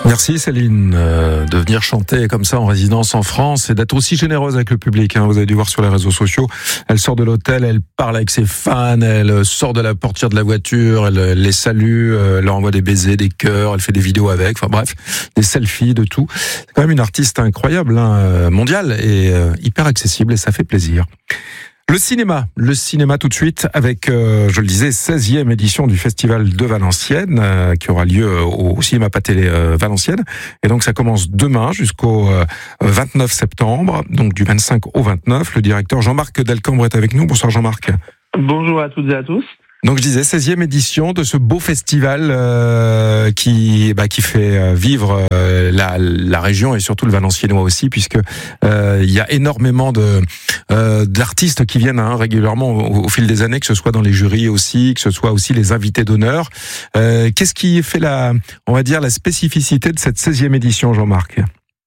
Merci Céline de venir chanter comme ça en résidence en France et d'être aussi généreuse avec le public. Vous avez dû voir sur les réseaux sociaux, elle sort de l'hôtel, elle parle avec ses fans, elle sort de la portière de la voiture, elle les salue, elle leur envoie des baisers, des cœurs, elle fait des vidéos avec, enfin bref, des selfies, de tout. C'est quand même une artiste incroyable, mondiale et hyper accessible et ça fait plaisir. Le cinéma tout de suite avec, je le disais, 16e édition du Festival de Valenciennes qui aura lieu au Cinéma Pathé Valenciennes. Et donc ça commence demain jusqu'au 29 septembre, donc du 25 au 29. Le directeur Jean-Marc Delcambre est avec nous. Bonsoir Jean-Marc. Bonjour à toutes et à tous. Donc je disais 16e édition de ce beau festival qui fait vivre la région et surtout le Valenciennois aussi, puisque il y a énormément d'artistes qui viennent régulièrement au fil des années, que ce soit dans les jurys aussi, que ce soit aussi les invités d'honneur. Qu'est-ce qui fait la spécificité de cette 16e édition, Jean-Marc ?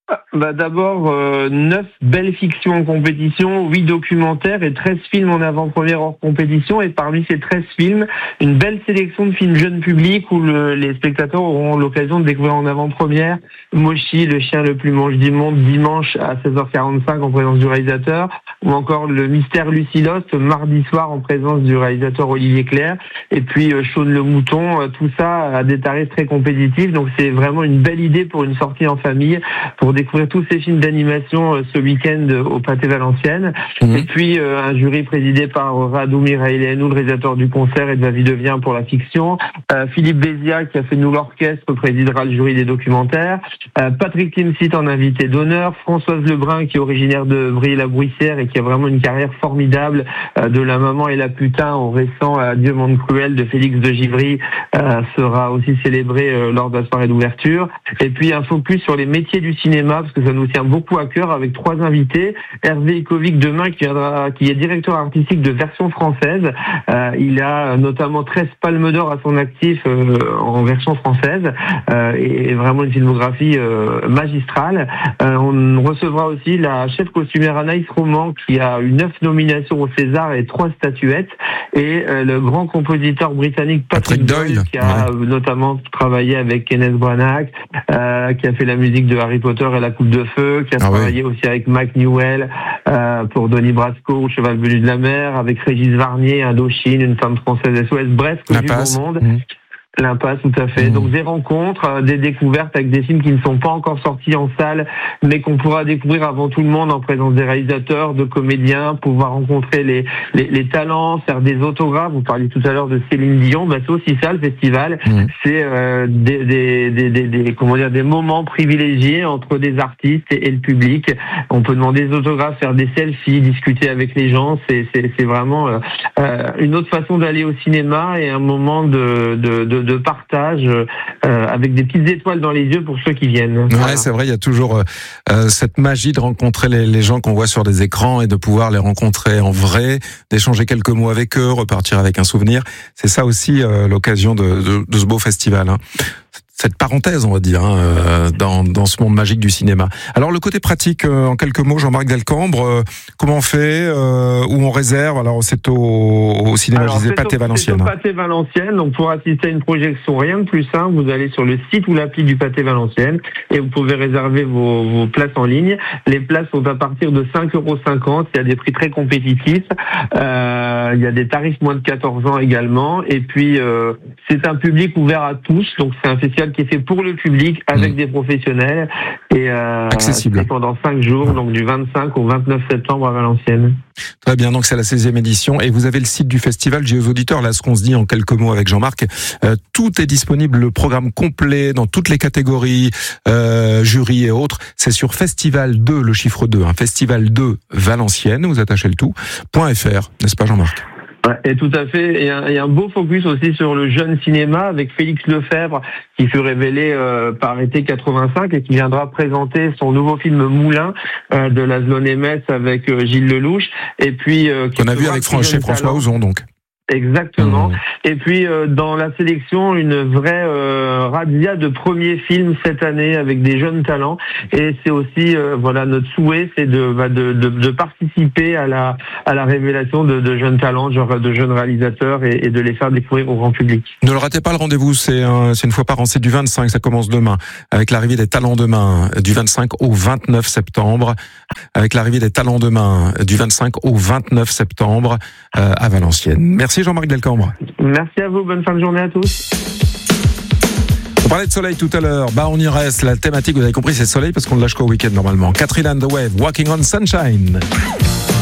D'abord, 9 belles fictions en compétition, 8 documentaires et 13 films en avant-première hors compétition. Et parmi ces 13 films, une belle sélection de films jeunes publics où les spectateurs auront l'occasion de découvrir en avant-première Moshi, le chien le plus mange du monde, dimanche à 16h45 en présence du réalisateur, ou encore Le mystère Lucie Lost, mardi soir en présence du réalisateur Olivier Clerc, et puis Shaun le mouton, tout ça à des tarifs très compétitifs. Donc c'est vraiment une belle idée pour une sortie en famille, pour découvrir tous ces films d'animation ce week-end au Pathé Valenciennes. Et puis un jury présidé par Radu Miraïleanu, le réalisateur du concert, et de La vie devient pour la fiction. Philippe Béziat, qui a fait Nous l'orchestre, présidera le jury des documentaires. Patrick Timsit en invité d'honneur. Françoise Lebrun, qui est originaire de Brie-la-Bruissière et qui a vraiment une carrière formidable, de La maman et la putain au récent Adieu monde cruel de Félix de Givry, sera aussi célébré lors de la soirée d'ouverture. Et puis un focus sur les métiers du cinéma, parce que ça nous tient beaucoup à cœur, avec 3 invités. Hervé Ikovic demain, qui est directeur artistique de Version française. Il a notamment 13 palmes d'or à son actif en version française, et vraiment une filmographie magistrale. On recevra aussi la chef costumière Anaïs Roman, qui a eu 9 nominations au César et 3 statuettes, et le grand compositeur britannique Patrick Doyle, qui a notamment travaillé avec Kenneth Branagh, qui a fait la musique de Harry Potter et la Coupe de Feu, qui a travaillé aussi avec Mike Newell pour Donnie Brasco ou Cheval venu de la mer, avec Régis Varnier, Indochine, Une femme française SOS, bref, que du bon monde. L'Impasse, tout à fait. Donc des rencontres, des découvertes avec des films qui ne sont pas encore sortis en salle, mais qu'on pourra découvrir avant tout le monde en présence des réalisateurs, de comédiens, pouvoir rencontrer les talents, faire des autographes. Vous parliez tout à l'heure de Céline Dion, c'est aussi ça le festival. C'est des moments privilégiés entre des artistes et le public. On peut demander des autographes, faire des selfies, discuter avec les gens. C'est vraiment une autre façon d'aller au cinéma et un moment de partage avec des petites étoiles dans les yeux pour ceux qui viennent. Ouais, c'est vrai, il y a toujours cette magie de rencontrer les gens qu'on voit sur des écrans et de pouvoir les rencontrer en vrai, d'échanger quelques mots avec eux, repartir avec un souvenir. C'est ça aussi l'occasion de ce beau festival. Cette parenthèse, on va dire, dans ce monde magique du cinéma. Alors le côté pratique, en quelques mots, Jean-Marc Delcambre, comment on fait, où on réserve? Alors c'est au cinéma, je disais, Pathé Valenciennes. C'est au Pathé Valenciennes, donc pour assister à une projection, rien de plus simple, vous allez sur le site ou l'appli du Pathé Valenciennes et vous pouvez réserver vos places en ligne. Les places sont à partir de 5,50 €, il y a des prix très compétitifs, il y a des tarifs moins de 14 ans également, et puis c'est un public ouvert à tous, donc c'est un festival qui est fait pour le public avec des professionnels et accessible pendant 5 jours, donc du 25 au 29 septembre à Valenciennes. Très bien, donc c'est la 16e édition et vous avez le site du festival. J'ai aux auditeurs, là, ce qu'on se dit en quelques mots avec Jean-Marc, tout est disponible, le programme complet dans toutes les catégories, jury et autres. C'est sur Festival 2, le chiffre 2, Festival 2 Valenciennes, vous attachez le tout, .fr, n'est-ce pas Jean-Marc? Et tout à fait, et un beau focus aussi sur le jeune cinéma avec Félix Lefebvre, qui fut révélé par été 85 et qui viendra présenter son nouveau film Moulin de Laszlo Nemes avec Gilles Lelouch, et puis qu'on a vu avec François Ozon, donc. Exactement. Et puis dans la sélection, une vraie razzia de premiers films cette année avec des jeunes talents. Et c'est aussi, notre souhait, c'est de participer à la révélation de jeunes talents, genre de jeunes réalisateurs, et de les faire découvrir au grand public. Ne le ratez pas, le rendez-vous, c'est une fois par an, c'est du 25, ça commence demain, avec l'arrivée des talents demain, du 25 au 29 septembre, avec l'arrivée des talents demain, du 25 au 29 septembre, à Valenciennes. Merci Jean-Marc Delcambre. Merci à vous, bonne fin de journée à tous. On parlait de soleil tout à l'heure, on y reste, la thématique, vous avez compris, c'est soleil parce qu'on ne lâche qu'au week-end normalement. Catherine and the Wave, Walking on Sunshine.